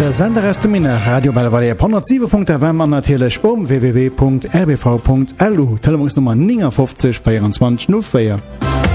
Der Sender aus dem Minne Radio Bellevalle 107.FM an natürlich www.rbv.lu Telefonnummer 59 24 04.